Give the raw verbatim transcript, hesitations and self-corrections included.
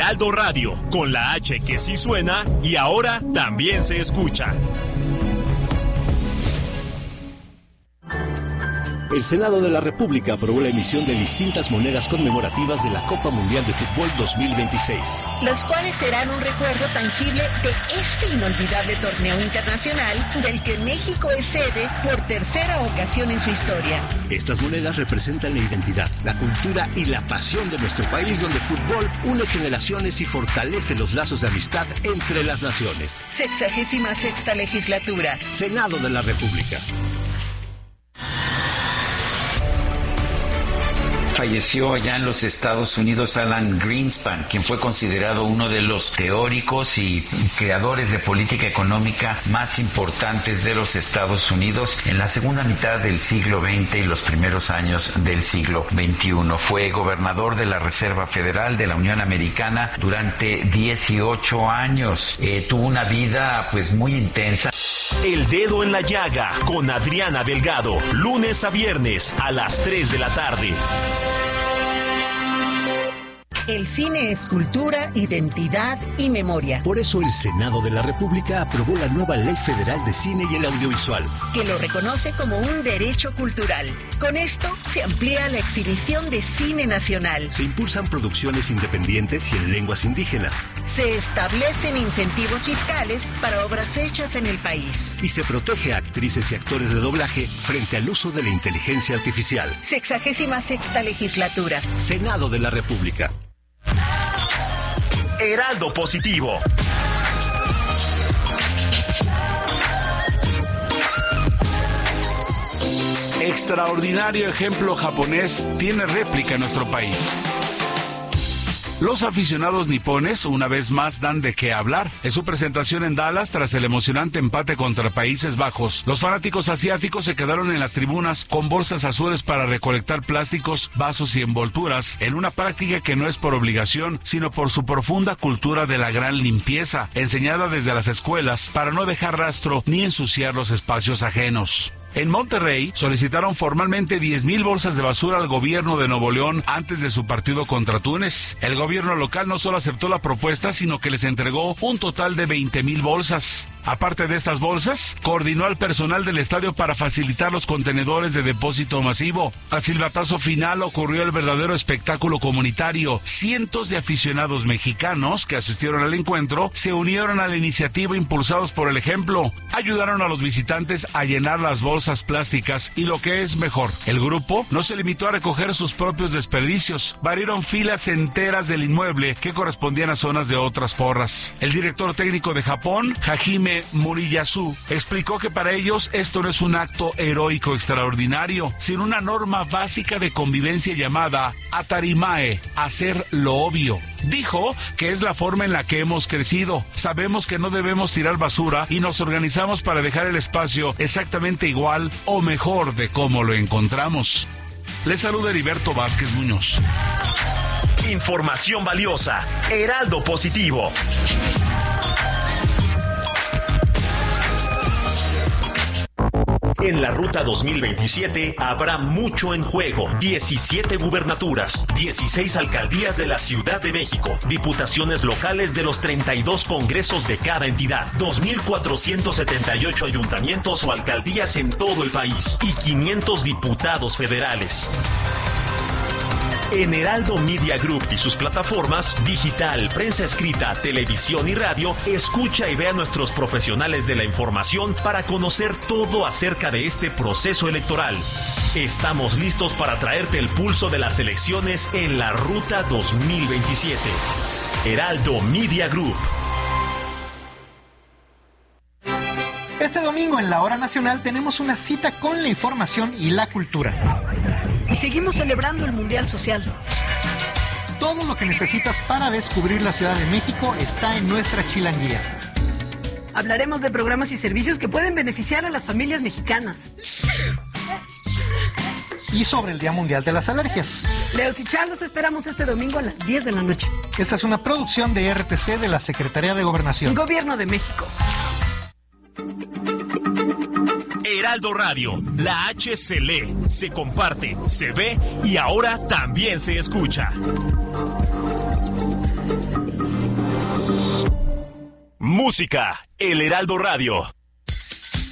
Heraldo Radio, con la H que sí suena y ahora también se escucha. El Senado de la República aprobó la emisión de distintas monedas conmemorativas de la Copa Mundial de Fútbol dos mil veintiséis. Las cuales serán un recuerdo tangible de este inolvidable torneo internacional del que México es sede por tercera ocasión en su historia. Estas monedas representan la identidad, la cultura y la pasión de nuestro país, donde el fútbol une generaciones y fortalece los lazos de amistad entre las naciones. Sexagésima sexta legislatura. Senado de la República. Falleció allá en los Estados Unidos Alan Greenspan, quien fue considerado uno de los teóricos y creadores de política económica más importantes de los Estados Unidos en la segunda mitad del siglo veinte y los primeros años del siglo veintiuno. Fue gobernador de la Reserva Federal de la Unión Americana durante dieciocho años. Eh, tuvo una vida pues muy intensa. El Dedo en la Llaga con Adriana Delgado, lunes a viernes a las tres de la tarde. El cine es cultura, identidad y memoria. Por eso el Senado de la República aprobó la nueva Ley Federal de Cine y el Audiovisual, que lo reconoce como un derecho cultural. Con esto se amplía la exhibición de cine nacional. Se impulsan producciones independientes y en lenguas indígenas. Se establecen incentivos fiscales para obras hechas en el país. Y se protege a actrices y actores de doblaje frente al uso de la inteligencia artificial. Sexagésima sexta legislatura. Senado de la República. Heraldo Positivo. Extraordinario ejemplo japonés tiene réplica en nuestro país. Los aficionados nipones una vez más dan de qué hablar. En su presentación en Dallas tras el emocionante empate contra Países Bajos, los fanáticos asiáticos se quedaron en las tribunas con bolsas azules para recolectar plásticos, vasos y envolturas, en una práctica que no es por obligación, sino por su profunda cultura de la gran limpieza, enseñada desde las escuelas para no dejar rastro ni ensuciar los espacios ajenos. En Monterrey solicitaron formalmente diez mil bolsas de basura al gobierno de Nuevo León antes de su partido contra Túnez. El gobierno local no solo aceptó la propuesta, sino que les entregó un total de veinte mil bolsas. Aparte de estas bolsas, coordinó al personal del estadio para facilitar los contenedores de depósito masivo. Al silbatazo final ocurrió el verdadero espectáculo comunitario. Cientos de aficionados mexicanos que asistieron al encuentro se unieron a la iniciativa impulsados por el ejemplo. Ayudaron a los visitantes a llenar las bolsas plásticas y lo que es mejor, el grupo no se limitó a recoger sus propios desperdicios, barrieron filas enteras del inmueble que correspondían a zonas de otras porras. El director técnico de Japón, Hajime Moriyasu, explicó que para ellos esto no es un acto heroico extraordinario, sino una norma básica de convivencia llamada atarimae, hacer lo obvio. Dijo que es la forma en la que hemos crecido. Sabemos que no debemos tirar basura y nos organizamos para dejar el espacio exactamente igual o mejor de cómo lo encontramos. Les saluda Heriberto Vázquez Muñoz. Información valiosa. Heraldo Positivo. En la Ruta dos mil veintisiete habrá mucho en juego. diecisiete gubernaturas, dieciséis alcaldías de la Ciudad de México, diputaciones locales de los treinta y dos congresos de cada entidad, dos mil cuatrocientos setenta y ocho ayuntamientos o alcaldías en todo el país y quinientos diputados federales. En Heraldo Media Group y sus plataformas digital, prensa escrita, televisión y radio, escucha y ve a nuestros profesionales de la información para conocer todo acerca de este proceso electoral. Estamos listos para traerte el pulso de las elecciones en la Ruta dos mil veintisiete. Heraldo Media Group. Este domingo en la Hora Nacional tenemos una cita con la información y la cultura. Y seguimos celebrando el Mundial Social. Todo lo que necesitas para descubrir la Ciudad de México está en nuestra chilanguía. Hablaremos de programas y servicios que pueden beneficiar a las familias mexicanas. Y sobre el Día Mundial de las Alergias. Leos y Charlos esperamos este domingo a las diez de la noche. Esta es una producción de R T C de la Secretaría de Gobernación. Gobierno de México. Heraldo Radio, la H se lee, se comparte, se ve y ahora también se escucha. Música, El Heraldo Radio.